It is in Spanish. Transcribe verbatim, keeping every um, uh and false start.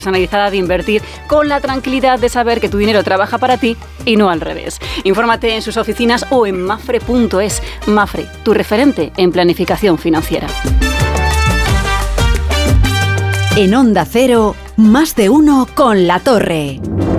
personalizada de invertir con la tranquilidad de saber que tu dinero trabaja para ti y no al revés. Infórmate en sus oficinas o en mafre punto es. Mafre, tu referente en planificación financiera. En Onda Cero, más de uno con La Torre.